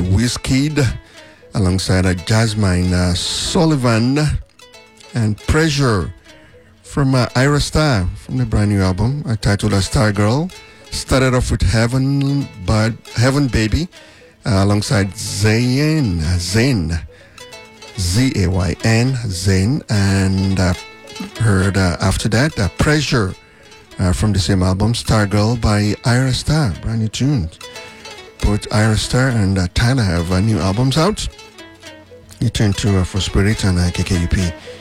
Wizkid alongside Jasmine Sullivan, and Pressure from Ira Star from the brand new album titled Star Girl. Started off with Heaven Baby alongside Zayn, Z-A-Y-N, Zayn, and heard after that Pressure from the same album, Star Girl by Ira Star, brand new tunes. Both Ira Star and Tyler have new albums out. You turn to For Spirit and KKUP